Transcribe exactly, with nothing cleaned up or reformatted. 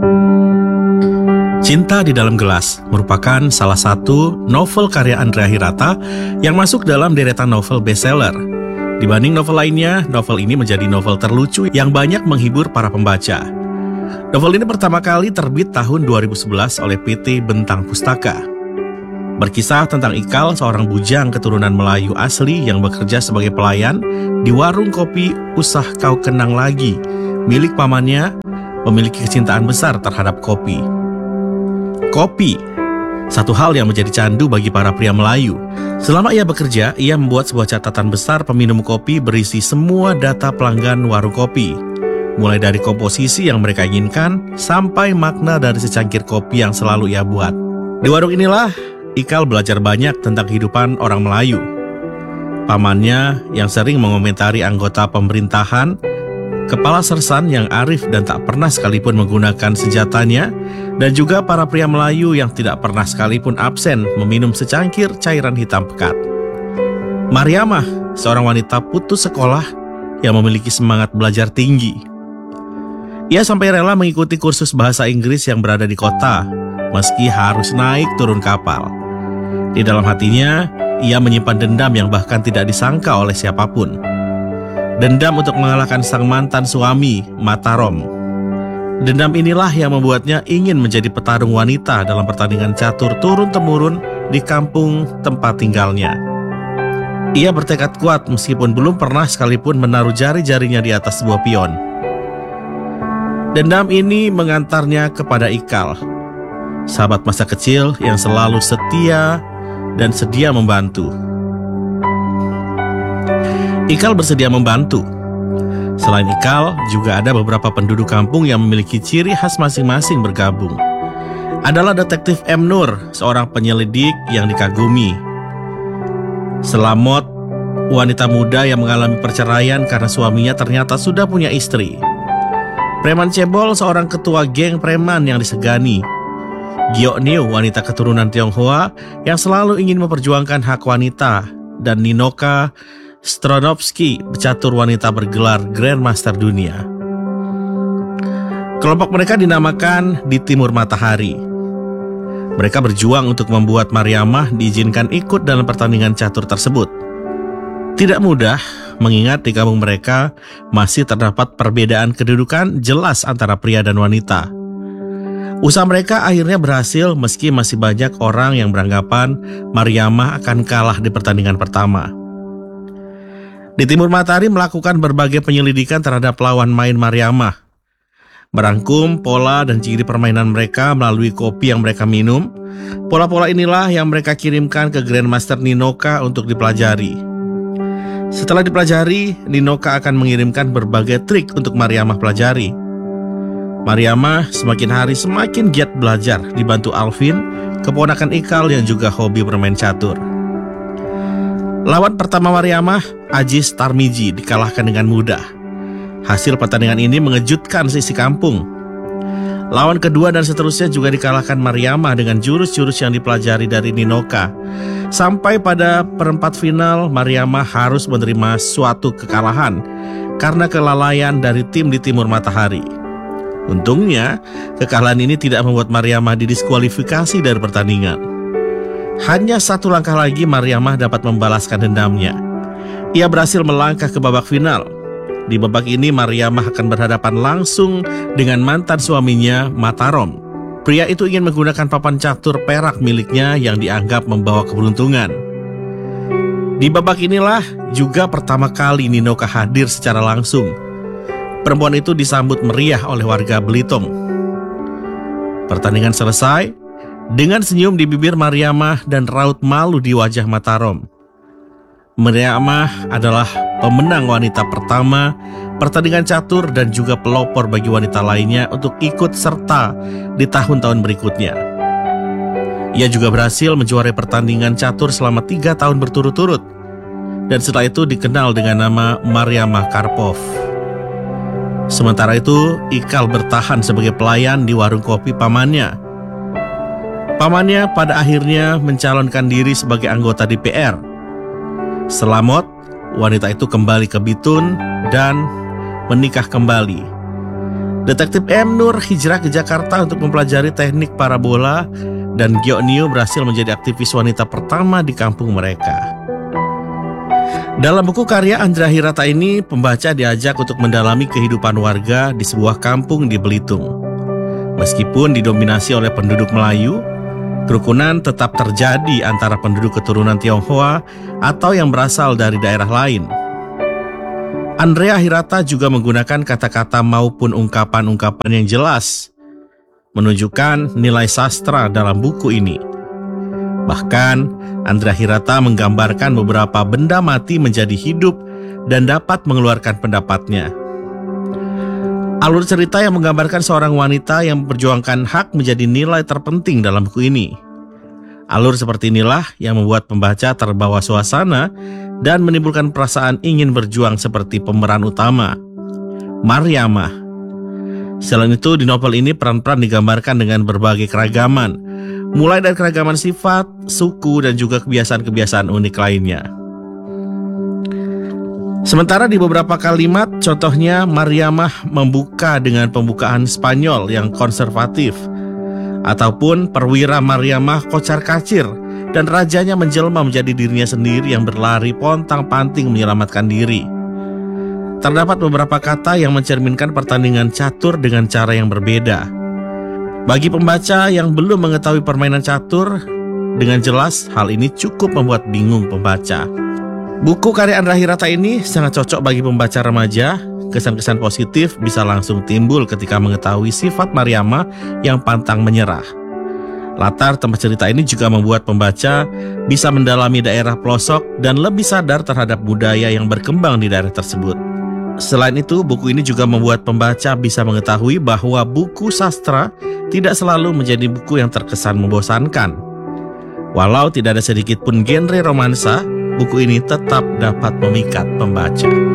Cinta di Dalam Gelas merupakan salah satu novel karya Andrea Hirata yang masuk dalam deretan novel bestseller. Dibanding novel lainnya, novel ini menjadi novel terlucu yang banyak menghibur para pembaca. Novel ini pertama kali terbit tahun dua ribu sebelas oleh P T Bentang Pustaka. Berkisah tentang Ikal, seorang bujang keturunan Melayu asli yang bekerja sebagai pelayan di warung kopi Usah Kau Kenang Lagi, milik pamannya, memiliki kecintaan besar terhadap kopi. Kopi, satu hal yang menjadi candu bagi para pria Melayu. Selama ia bekerja, ia membuat sebuah catatan besar peminum kopi berisi semua data pelanggan warung kopi, mulai dari komposisi yang mereka inginkan sampai makna dari secangkir kopi yang selalu ia buat. Di warung inilah Ikal belajar banyak tentang kehidupan orang Melayu. Pamannya yang sering mengomentari anggota pemerintahan, kepala sersan yang arif dan tak pernah sekalipun menggunakan senjatanya, dan juga para pria Melayu yang tidak pernah sekalipun absen meminum secangkir cairan hitam pekat. Mariamah, seorang wanita putus sekolah yang memiliki semangat belajar tinggi. Ia sampai rela mengikuti kursus bahasa Inggris yang berada di kota, meski harus naik turun kapal. Di dalam hatinya, ia menyimpan dendam yang bahkan tidak disangka oleh siapapun. Dendam untuk mengalahkan sang mantan suami, Matarom. Dendam inilah yang membuatnya ingin menjadi petarung wanita dalam pertandingan catur turun-temurun di kampung tempat tinggalnya. Ia bertekad kuat meskipun belum pernah sekalipun menaruh jari-jarinya di atas sebuah pion. Dendam ini mengantarnya kepada Ikal, sahabat masa kecil yang selalu setia dan sedia membantu. Ikal bersedia membantu. Selain Ikal, juga ada beberapa penduduk kampung yang memiliki ciri khas masing-masing bergabung. Adalah detektif M. Nur, seorang penyelidik yang dikagumi. Selamot, wanita muda yang mengalami perceraian karena suaminya ternyata sudah punya istri. Preman Cebol, seorang ketua geng preman yang disegani. Gio Niu, wanita keturunan Tionghoa yang selalu ingin memperjuangkan hak wanita. Dan Ninoka Stronovsky, pecatur wanita bergelar Grandmaster dunia. Kelompok mereka dinamakan Di Timur Matahari. Mereka berjuang untuk membuat Mariamah diizinkan ikut dalam pertandingan catur tersebut. Tidak mudah, mengingat di kampung mereka masih terdapat perbedaan kedudukan jelas antara pria dan wanita. Usaha mereka akhirnya berhasil meski masih banyak orang yang beranggapan Mariamah akan kalah di pertandingan pertama. Di Timur Matahari melakukan berbagai penyelidikan terhadap lawan main Mariamah, merangkum pola dan ciri permainan mereka melalui kopi yang mereka minum. Pola-pola inilah yang mereka kirimkan ke Grandmaster Ninoka untuk dipelajari. Setelah dipelajari, Ninoka akan mengirimkan berbagai trik untuk Mariamah pelajari. Mariamah semakin hari semakin giat belajar, dibantu Alvin, keponakan Ikal yang juga hobi bermain catur. Lawan pertama Mariamah, Ajis Tarmiji, dikalahkan dengan mudah. Hasil pertandingan ini mengejutkan sisi kampung. Lawan kedua dan seterusnya juga dikalahkan Mariamah dengan jurus-jurus yang dipelajari dari Ninoka. Sampai pada perempat final, Mariamah harus menerima suatu kekalahan karena kelalaian dari tim Di Timur Matahari. Untungnya, kekalahan ini tidak membuat Mariamah didiskualifikasi dari pertandingan. Hanya satu langkah lagi Mariamah dapat membalaskan dendamnya. Ia berhasil melangkah ke babak final. Di babak ini Mariamah akan berhadapan langsung dengan mantan suaminya, Matarom. Pria itu ingin menggunakan papan catur perak miliknya yang dianggap membawa keberuntungan. Di babak inilah juga pertama kali Ninoka hadir secara langsung. Perempuan itu disambut meriah oleh warga Belitung. Pertandingan selesai dengan senyum di bibir Mariamah dan raut malu di wajah Matarom. Mariamah adalah pemenang wanita pertama pertandingan catur dan juga pelopor bagi wanita lainnya untuk ikut serta di tahun-tahun berikutnya. Ia juga berhasil menjuarai pertandingan catur selama tiga tahun berturut-turut, dan setelah itu dikenal dengan nama Mariamah Karpov. Sementara itu, Ikal bertahan sebagai pelayan di warung kopi pamannya. Pamannya pada akhirnya mencalonkan diri sebagai anggota D P R. Selamot, wanita itu kembali ke Bitun dan menikah kembali. Detektif M. Nur hijrah ke Jakarta untuk mempelajari teknik parabola, dan Gio Nio berhasil menjadi aktivis wanita pertama di kampung mereka. Dalam buku karya Andrea Hirata ini, pembaca diajak untuk mendalami kehidupan warga di sebuah kampung di Belitung. Meskipun didominasi oleh penduduk Melayu, kerukunan tetap terjadi antara penduduk keturunan Tionghoa atau yang berasal dari daerah lain. Andrea Hirata juga menggunakan kata-kata maupun ungkapan-ungkapan yang jelas, menunjukkan nilai sastra dalam buku ini. Bahkan, Andrea Hirata menggambarkan beberapa benda mati menjadi hidup dan dapat mengeluarkan pendapatnya. Alur cerita yang menggambarkan seorang wanita yang memperjuangkan hak menjadi nilai terpenting dalam buku ini. Alur seperti inilah yang membuat pembaca terbawa suasana dan menimbulkan perasaan ingin berjuang seperti pemeran utama, Mariamah. Selain itu, di novel ini peran-peran digambarkan dengan berbagai keragaman, mulai dari keragaman sifat, suku, dan juga kebiasaan-kebiasaan unik lainnya. Sementara di beberapa kalimat, contohnya Mariamah membuka dengan pembukaan Spanyol yang konservatif, ataupun perwira Mariamah kocar-kacir dan rajanya menjelma menjadi dirinya sendiri yang berlari pontang-panting menyelamatkan diri. Terdapat beberapa kata yang mencerminkan pertandingan catur dengan cara yang berbeda. Bagi pembaca yang belum mengetahui permainan catur, dengan jelas hal ini cukup membuat bingung pembaca. Buku karya Andrea Hirata ini sangat cocok bagi pembaca remaja. Kesan-kesan positif bisa langsung timbul ketika mengetahui sifat Mariamah yang pantang menyerah. Latar tempat cerita ini juga membuat pembaca bisa mendalami daerah pelosok dan lebih sadar terhadap budaya yang berkembang di daerah tersebut. Selain itu, buku ini juga membuat pembaca bisa mengetahui bahwa buku sastra tidak selalu menjadi buku yang terkesan membosankan. Walau tidak ada sedikit pun genre romansa, buku ini tetap dapat memikat pembaca.